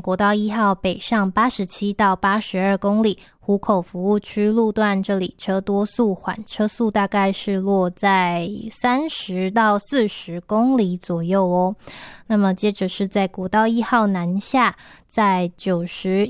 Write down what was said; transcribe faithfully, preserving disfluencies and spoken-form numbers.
国道一号北上八十七到八十二公里，湖口服务区路段这里车多速缓，车速大概是落在三十到四十公里左右哦。那么接着是在国道一号南下，在九十